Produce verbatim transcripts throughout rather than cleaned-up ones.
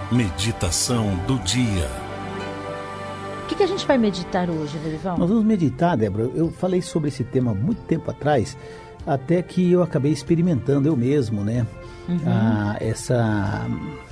Meditação do dia. O que, que a gente vai meditar hoje, Dorival? Nós vamos meditar, Débora. Eu falei sobre esse tema há muito tempo atrás, até que eu acabei experimentando eu mesmo, né? Uhum. Ah, essa...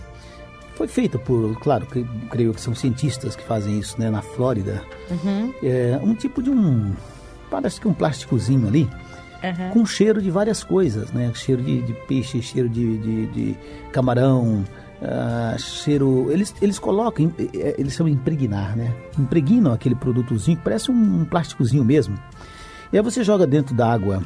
Foi feita por, claro, creio que são cientistas que fazem isso, né? Na Flórida. Uhum. É um tipo de um... Parece que um plásticozinho ali, uhum, com cheiro de várias coisas, né? Cheiro de, de peixe, cheiro de, de, de camarão... Uh, cheiro, eles, eles colocam, eles são impregnar, né? Impregnam aquele produtozinho que parece um, um plásticozinho mesmo. E aí você joga dentro da água,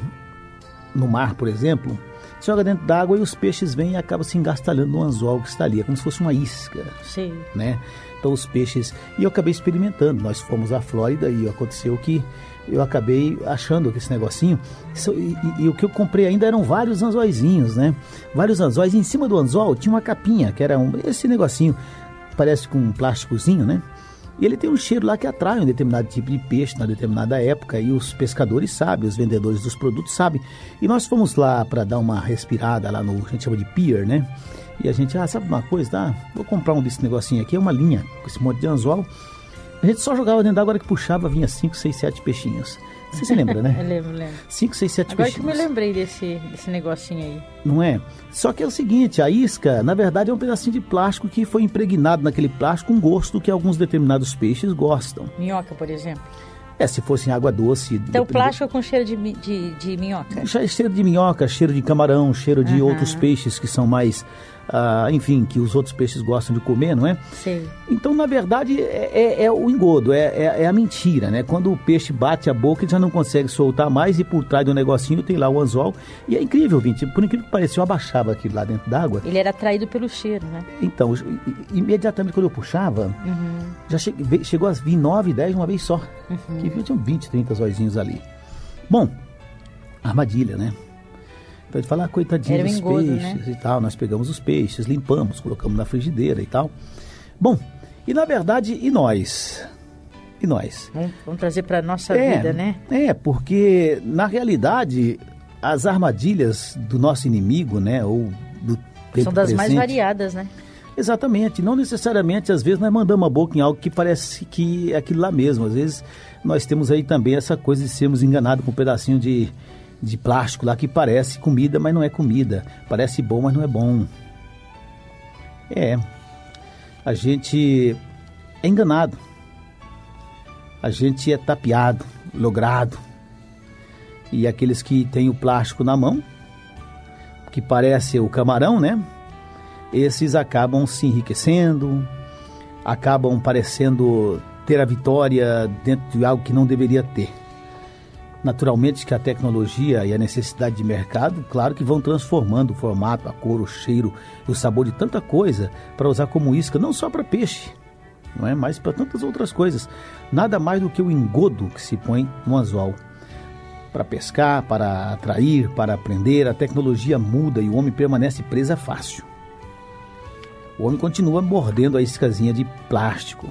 no mar, por exemplo, você joga dentro da água e os peixes vêm e acabam se engastalhando no anzol que está ali, é como se fosse uma isca. Sim. Né? Então os peixes, e eu acabei experimentando, nós fomos à Flórida e aconteceu que eu acabei achando que esse negocinho, isso, e, e, e o que eu comprei ainda eram vários anzóizinhos, né? Vários anzóis, e em cima do anzol tinha uma capinha, que era um, esse negocinho, parece com um plásticozinho, né? E ele tem um cheiro lá que atrai um determinado tipo de peixe na determinada época, e os pescadores sabem, os vendedores dos produtos sabem. E nós fomos lá para dar uma respirada lá no, a gente chama de pier, né? E a gente, ah, sabe uma coisa, tá? Vou comprar um desse negocinho aqui, é uma linha com esse monte de anzol. A gente só jogava dentro d'água, hora que puxava, vinha cinco, seis, sete peixinhos. Você se lembra, né? Eu lembro, lembro. cinco, seis, sete Agora peixinhos. Agora que eu me lembrei desse, desse negocinho aí. Não é? Só que é o seguinte, a isca, na verdade, é um pedacinho de plástico que foi impregnado naquele plástico com gosto que alguns determinados peixes gostam. Minhoca, por exemplo? É, se fosse em água doce... Então, plástico com cheiro de, de, de minhoca? Cheiro de minhoca, cheiro de camarão, cheiro de uhum. outros peixes que são mais... Uh, enfim, que os outros peixes gostam de comer, não é? Sim. Então, na verdade, é, é, é o engodo, é, é, é a mentira, né? Quando o peixe bate a boca, ele já não consegue soltar mais e por trás do negocinho tem lá o anzol. E é incrível, Vinte, por incrível que pareça, eu abaixava aquilo lá dentro d'água. Ele era atraído pelo cheiro, né? Então, imediatamente quando eu puxava, uhum. já cheguei, chegou a vir nove, dez de uma vez só. Uhum. Que tinham vinte, trinta zóizinhos ali. Bom, armadilha, né? Pode falar, coitadinho dos engodo, peixes, né? E tal. Nós pegamos os peixes, limpamos, colocamos na frigideira e tal. Bom, e na verdade, e nós? E nós? Vamos, vamos trazer para a nossa é, vida, né? É, porque na realidade, as armadilhas do nosso inimigo, né? Ou do tempo São das presente, mais variadas, né? Exatamente. Não necessariamente, às vezes, nós mandamos a boca em algo que parece que é aquilo lá mesmo. Às vezes, nós temos aí também essa coisa de sermos enganados com um pedacinho de... de plástico lá que parece comida, mas não é comida. Parece bom, mas não é bom. É. A gente é enganado. A gente é tapeado, logrado. E aqueles que têm o plástico na mão, que parece o camarão, né? Esses acabam se enriquecendo, acabam parecendo ter a vitória dentro de algo que não deveria ter. Naturalmente que a tecnologia e a necessidade de mercado, claro que vão transformando o formato, a cor, o cheiro, o sabor de tanta coisa para usar como isca, não só para peixe, não é, mas para tantas outras coisas. Nada mais do que o engodo que se põe no anzol. Para pescar, para atrair, para prender, a tecnologia muda e o homem permanece presa fácil. O homem continua mordendo a iscazinha de plástico.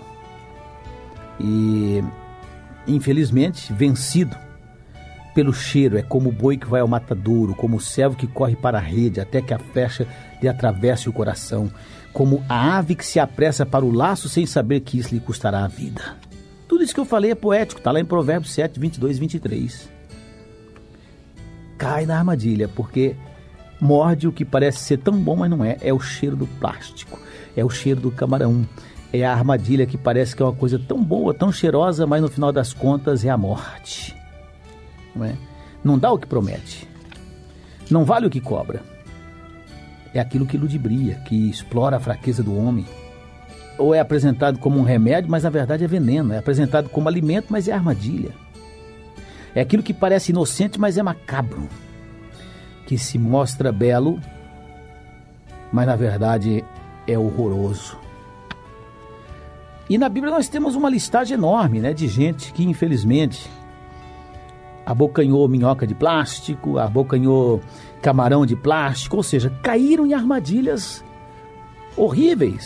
E, infelizmente, vencido pelo cheiro, é como o boi que vai ao matadouro, como o servo que corre para a rede até que a flecha lhe atravesse o coração, como a ave que se apressa para o laço sem saber que isso lhe custará a vida. Tudo isso que eu falei é poético, está lá em Provérbios sete, vinte e dois e vinte e três. Cai na armadilha, porque morde o que parece ser tão bom, mas não é. É o cheiro do plástico, é o cheiro do camarão, é a armadilha que parece que é uma coisa tão boa, tão cheirosa, mas no final das contas é a morte. Não é? Não dá o que promete, não vale o que cobra, é aquilo que ludibria, que explora a fraqueza do homem, ou é apresentado como um remédio, mas na verdade é veneno, é apresentado como alimento, mas é armadilha, é aquilo que parece inocente, mas é macabro, que se mostra belo, mas na verdade é horroroso. E na Bíblia nós temos uma listagem enorme, né, de gente que infelizmente abocanhou minhoca de plástico, abocanhou camarão de plástico, ou seja, caíram em armadilhas horríveis.